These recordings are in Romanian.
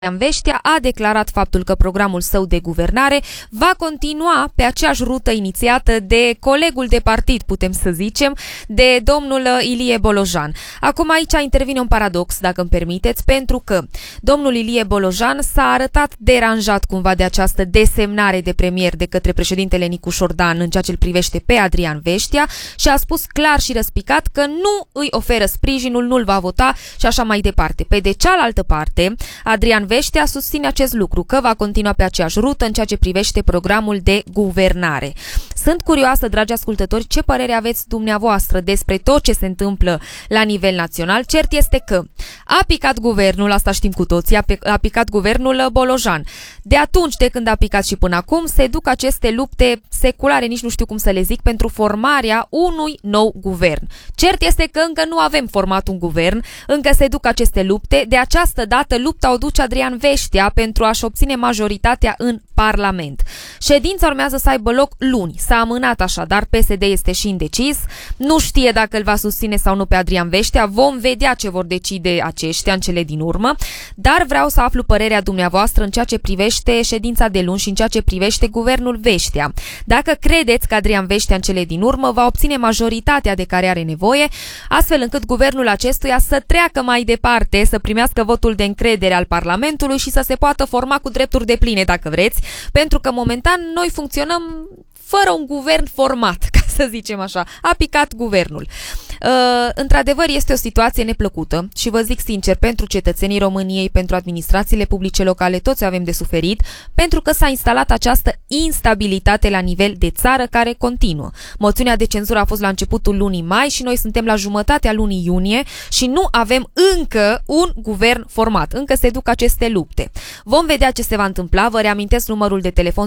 Vestia a declarat faptul că programul său de guvernare va continua pe aceeași rută inițiată de colegul de partid, putem să zicem, de domnul Ilie Bolojan. Acum aici intervine un paradox, dacă îmi permiteți, pentru că domnul Ilie Bolojan s-a arătat deranjat cumva de această desemnare de premier de către președintele Nicu Șordan în ceea ce îl privește pe Adrian Vestia și a spus clar și răspicat că nu îi oferă sprijinul, nu-l va vota și așa mai departe. Pe de cealaltă parte, Adrian Vestia susține acest lucru, că va continua pe aceeași rută în ceea ce privește programul de guvernare. Sunt curioasă, dragi ascultători, ce părere aveți dumneavoastră despre tot ce se întâmplă la nivel național. Cert este că a picat guvernul, asta știm cu toții, a picat guvernul Bolojan. De atunci, de când a picat și până acum, se duc aceste lupte seculare, nici nu știu cum să le zic, pentru formarea unui nou guvern. Cert este că încă nu avem format un guvern, încă se duc aceste lupte. De această dată, lupta o duce Adrian Vestia pentru a-și obține majoritatea în Parlament. Ședința urmează să aibă loc luni. S-a amânat așadar, PSD este și indecis, nu știe dacă îl va susține sau nu pe Adrian Vestia, vom vedea ce vor decide aceștia în cele din urmă, dar vreau să aflu părerea dumneavoastră în ceea ce privește ședința de luni și în ceea ce privește guvernul Vestia. Dacă credeți că Adrian Vestia în cele din urmă va obține majoritatea de care are nevoie, astfel încât guvernul acestuia să treacă mai departe, să primească votul de încredere al Parlamentului și să se poată forma cu drepturi depline, dacă vreți, pentru că momentan noi funcționăm fără un guvern format, ca să zicem așa. A picat guvernul. Într-adevăr, este o situație neplăcută și vă zic sincer, pentru cetățenii României, pentru administrațiile publice locale, toți avem de suferit, pentru că s-a instalat această instabilitate la nivel de țară care continuă. Moțiunea de cenzură a fost la începutul lunii mai și noi suntem la jumătatea lunii iunie și nu avem încă un guvern format. Încă se duc aceste lupte. Vom vedea ce se va întâmpla. Vă reamintesc numărul de telefon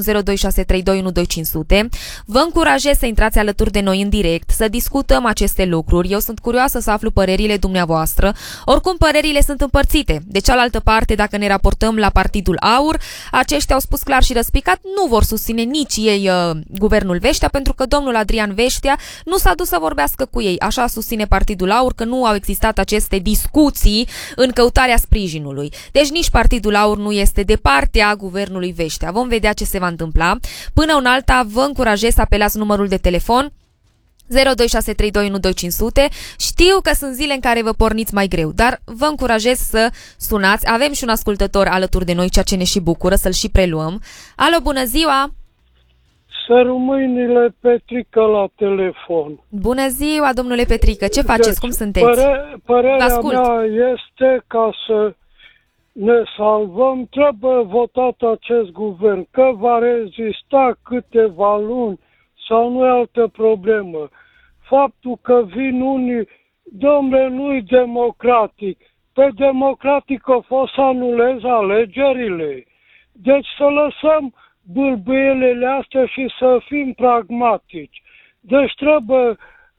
0263212500. Vă încurajez să intrați alături de noi în direct, să discutăm aceste lucruri. Eu sunt curioasă să aflu părerile dumneavoastră. Oricum, părerile sunt împărțite. De cealaltă parte, dacă ne raportăm la Partidul Aur, aceștia au spus clar și răspicat, nu vor susține nici ei guvernul Vestia, pentru că domnul Adrian Vestia nu s-a dus să vorbească cu ei. Așa susține Partidul Aur, că nu au existat aceste discuții în căutarea sprijinului. Deci nici Partidul Aur nu este de partea guvernului Vestia. Vom vedea ce se va întâmpla. Până în alta, vă încurajez să apelați numărul de telefon 0263212500. Știu că sunt zile în care vă porniți mai greu, dar vă încurajez să sunați. Avem și un ascultător alături de noi, ceea ce ne și bucură, să-l și preluăm. Alo, bună ziua! Să rămâinile Petrică la telefon. Bună ziua, domnule Petrică, ce faceți? Deci, cum sunteți? Părerea mea este, ca să ne salvăm, trebuie votat acest guvern, că va rezista câteva luni sau nu e altă problemă. Faptul că vin unii, domnule, nu-i democratic. Pe democratic a fost să anuleze alegerile. Deci să lăsăm bâlbâielele astea și să fim pragmatici. Deci trebuie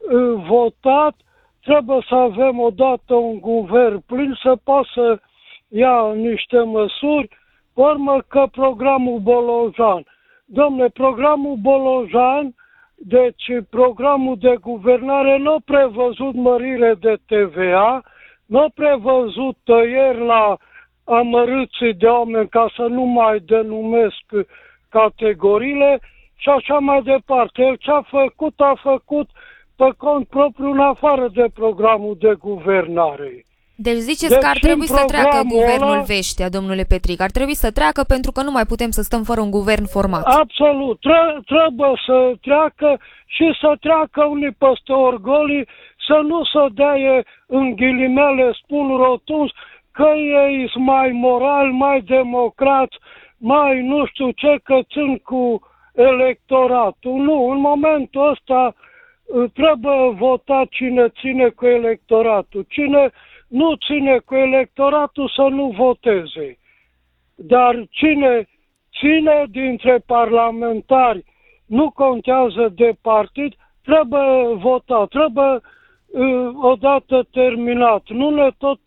votat, trebuie să avem odată un guvern plin, să poată să ia niște măsuri, urmă că programul Bolojan. Dom'le, programul Bolojan, deci programul de guvernare nu a prevăzut mărire de TVA, nu a prevăzut tăieri la amărâții de oameni, ca să nu mai denumesc categoriile și așa mai departe. El ce a făcut pe cont propriu în afară de programul de guvernare. Deci ziceți că ar trebui să treacă guvernul Vestia, domnule Petric. Ar trebui să treacă pentru că nu mai putem să stăm fără un guvern format. Absolut. Trebuie să treacă și să treacă unii peste orgolii, să nu se dea în ghilimele, spun rotund, că ei sunt mai moral, mai democrat, mai nu știu ce, că țin cu electoratul. Nu, în momentul ăsta trebuie votat cine ține cu electoratul. Cine nu ține cu electoratul să nu voteze. Dar cine ține dintre parlamentari, nu contează de partid, trebuie votat, trebuie odată terminat. Nu ne tot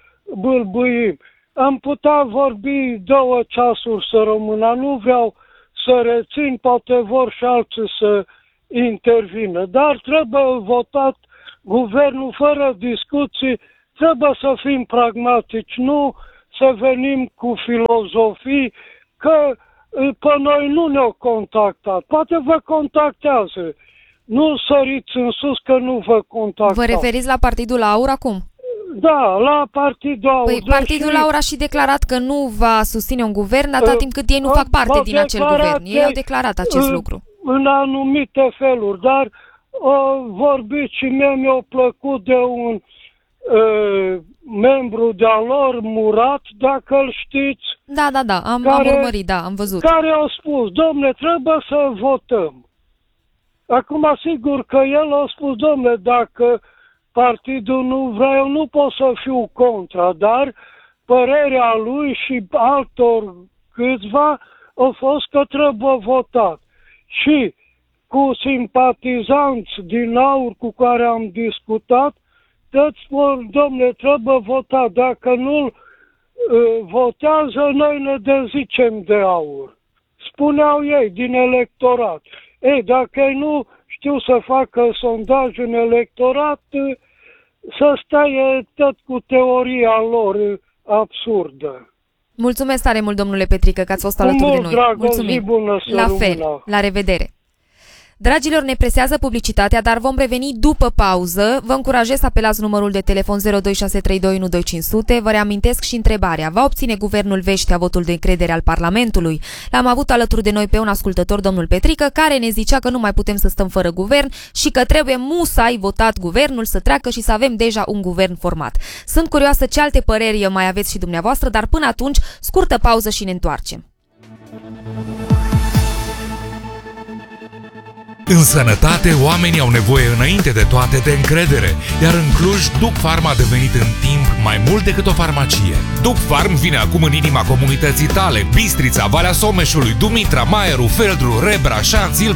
bâlbâim. Am putea vorbi 2 ceasuri să rămână, nu vreau să rețin, poate vor și alții să intervină, dar trebuie votat guvernul fără discuții. Trebuie să fim pragmatici, nu să venim cu filozofii că pe noi nu ne-au contactat. Poate vă contactează. Nu săriți în sus că nu vă contactați. Vă referiți la Partidul Aur acum? Da, la Partidul Aur. Păi Partidul Aur a și declarat că nu va susține un guvern atâta timp cât ei nu fac parte din acel guvern. Ei au declarat acest lucru. În anumite feluri, dar vorbit și mie mi-a plăcut de un membru de-a lor, Murat, dacă îl știți. Da, am urmărit, da, am văzut. Care au spus, domne, trebuie să votăm. Acum, sigur că el a spus, domne, dacă partidul nu vrea, eu nu pot să fiu contra, dar părerea lui și altor câțiva a fost că trebuie votat. Și cu simpatizanți din Aur cu care am discutat, toți spun, domne, trebuie votat. Dacă nu votează, noi ne dezicem de Aur. Spuneau ei din electorat. Ei, dacă ei nu știu să facă sondaj în electorat, să stai tot cu teoria lor absurdă. Mulțumesc tare mult, domnule Petrică, că ați fost alături de noi. Drag, mulțumim. Bună, la fel, la revedere. Dragilor, ne presează publicitatea, dar vom reveni după pauză. Vă încurajez să apelați numărul de telefon 0263212500. Vă reamintesc și întrebarea. Va obține guvernul Veștea votul de încredere al Parlamentului? L-am avut alături de noi pe un ascultător, domnul Petrică, care ne zicea că nu mai putem să stăm fără guvern și că trebuie musai votat guvernul să treacă și să avem deja un guvern format. Sunt curioasă ce alte păreri mai aveți și dumneavoastră, dar până atunci, scurtă pauză și ne întoarcem. În sănătate, oamenii au nevoie înainte de toate de încredere, iar în Cluj, Duc Pharm a devenit în timp mai mult decât o farmacie. Duc Pharm vine acum în inima comunității tale: Bistrița, Valea Someșului, Dumitra, Maieru, Feldru, Rebra, Șanț,